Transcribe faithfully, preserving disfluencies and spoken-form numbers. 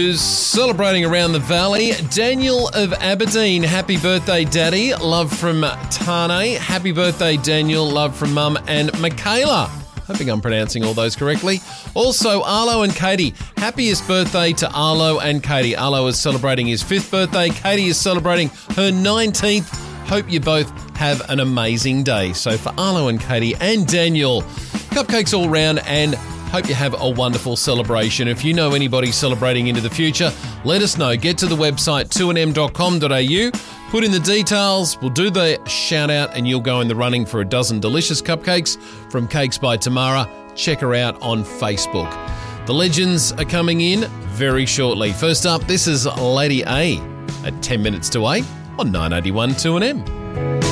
those celebrating around the valley. Daniel of Aberdeen, happy birthday, Daddy. Love from Tane. Happy birthday, Daniel. Love from Mum and Michaela. Hoping I'm pronouncing all those correctly. Also, Arlo and Katie. Happiest birthday to Arlo and Katie. Arlo is celebrating his fifth birthday. Katie is celebrating her nineteenth. Hope you both have an amazing day. So for Arlo and Katie and Daniel, cupcakes all round, and hope you have a wonderful celebration. If you know anybody celebrating into the future, let us know. Get to the website two n m dot com dot a u, put in the details, we'll do the shout out, and you'll go in the running for a dozen delicious cupcakes from Cakes by Tamara. Check her out on Facebook. The legends are coming in very shortly. First up, this is Lady A at ten minutes to eight on nine eighty-one two N M.